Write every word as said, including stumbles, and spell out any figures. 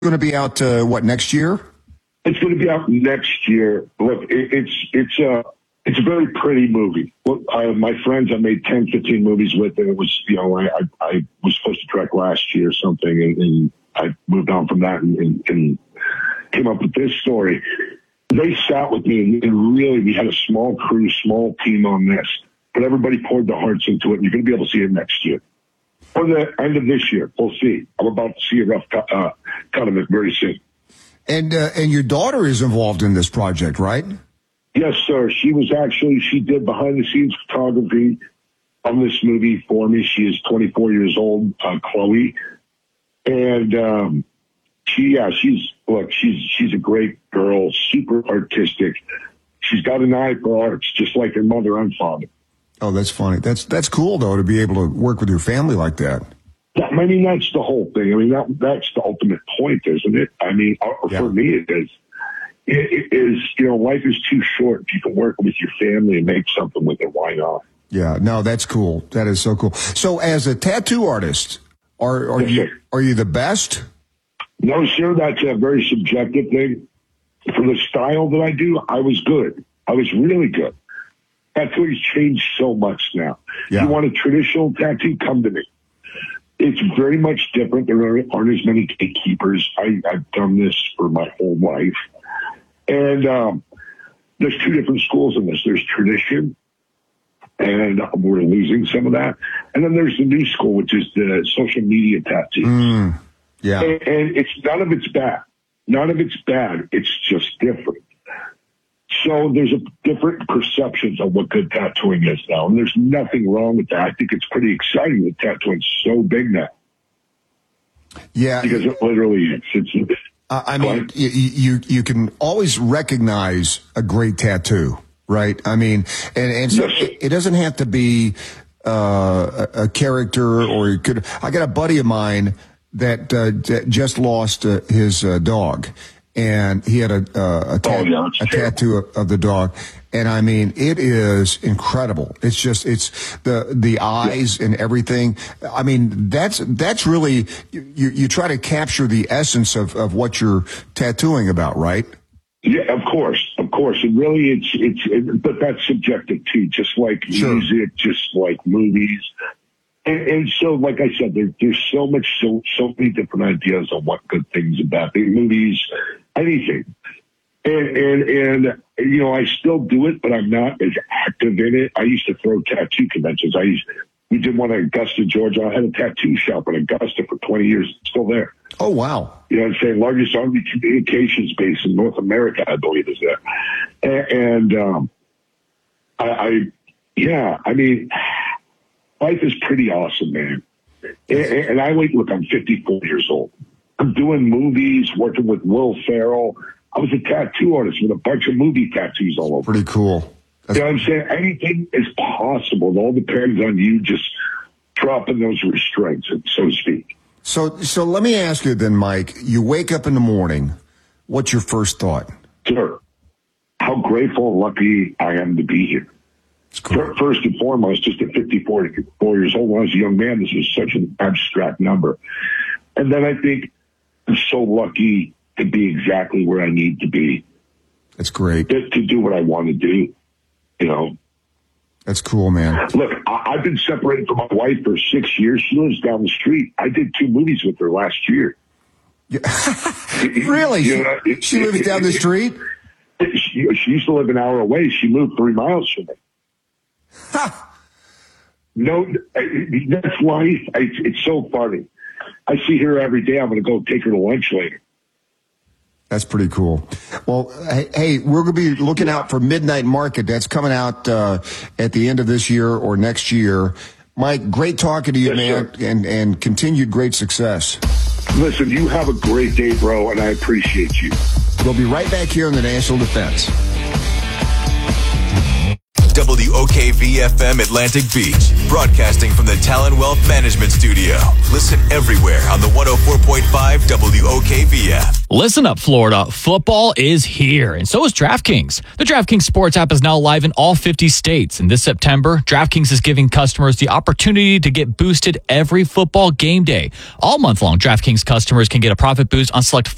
going to be out, uh, what, next year? It's going to be out next year. Look, it, it's it's a it's a very pretty movie. Look, I, my friends, I made ten, fifteen movies with, and it was, you know, I I, I was supposed to direct last year or something, and, and I moved on from that and, and, and came up with this story. They sat with me, and, and really, we had a small crew, small team on this, but everybody poured their hearts into it, and you're going to be able to see it next year. Or the end of this year. We'll see. I'm about to see a rough cut, uh, cut of it very soon. And uh, and your daughter is involved in this project, right? Yes, sir. She was actually, she did behind-the-scenes photography on this movie for me. She is twenty-four years old, uh, Chloe. And um, she, yeah, she's, look, she's she's a great girl, super artistic. She's got an eye for arts, just like her mother and father. Oh, that's funny. That's that's cool, though, to be able to work with your family like that. Yeah, I mean, that's the whole thing. I mean, that that's the ultimate point, isn't it? I mean, yeah. For me, it is. It, it is, you know, life is too short. If you can work with your family and make something with it, why not? Yeah, no, that's cool. That is so cool. So, as a tattoo artist, are are yes, you sir. are you the best? No, sir. That's a very subjective thing. For the style that I do, I was good. I was really good. Tattooing's changed so much now. Yeah. If you want a traditional tattoo, come to me. It's very much different. There aren't as many gatekeepers. I, I've done this for my whole life. And um, there's two different schools in this. There's tradition, and we're losing some of that. And then there's the new school, which is the social media tattoos. Mm, yeah. And, and it's none of it's bad. None of it's bad. It's just different. So there's a different perceptions of what good tattooing is now. And there's nothing wrong with that. I think it's pretty exciting that tattooing's so big now. Yeah. Because it literally is. It's, uh, I mean, you, you you can always recognize a great tattoo, right? I mean, and, and so yes. it, it doesn't have to be uh, a, a character, or it could. I got a buddy of mine that, uh, that just lost uh, his uh, dog. And he had a uh, a, ta- oh, yeah, a tattoo of, of the dog, and I mean, it is incredible. It's just it's the the eyes yeah. and everything. I mean, that's that's really you you try to capture the essence of, of what you're tattooing about, right? Yeah, of course, of course. And really, it's it's it, but that's subjective too. Just like sure. music, just like movies. And, and so, like I said, there, there's so much, so so many different ideas on what good things about the movies, anything. And, and, and, you know, I still do it, but I'm not as active in it. I used to throw tattoo conventions. I used, we did one in Augusta, Georgia. I had a tattoo shop in Augusta for twenty years. It's still there. Oh, wow. You know what I'm saying? Largest Army communications base in North America, I believe, is there. And, and um, I, I, yeah, I mean, life is pretty awesome, man. And, and I wait, look, I'm fifty-four years old. I'm doing movies, working with Will Ferrell. I was a tattoo artist with a bunch of movie tattoos all over. Pretty cool. That's- you know what I'm saying? Anything is possible. It all depends on you just dropping those restraints, so to speak. So, so let me ask you then, Mike, you wake up in the morning. What's your first thought? Sir, how grateful and lucky I am to be here. Cool. First and foremost, just at fifty-four years old, when I was a young man, this was such an abstract number. And then I think I'm so lucky to be exactly where I need to be. That's great. To, to do what I want to do, you know. That's cool, man. Look, I, I've been separated from my wife for six years. She lives down the street. I did two movies with her last year. Yeah. Really? You know, it, she lives it, down the it, street? It, she, she used to live an hour away. She moved three miles from me. Ha! No, that's life. It's, it's so funny. I see her every day. I'm going to go take her to lunch later. That's pretty cool. Well, hey, hey we're going to be looking out for Midnight Market. That's coming out uh, at the end of this year or next year. Mike, great talking to you, yes, man, and, and continued great success. Listen, you have a great day, bro, and I appreciate you. We'll be right back here on the National Defense. W O K V F M Atlantic Beach, broadcasting from the Talon Wealth Management Studio. Listen everywhere on the one oh four point five W O K V F. Listen up, Florida. Football is here, and so is DraftKings. The DraftKings Sports app is now live in all fifty states, and this September, DraftKings is giving customers the opportunity to get boosted every football game day. All month long, DraftKings customers can get a profit boost on select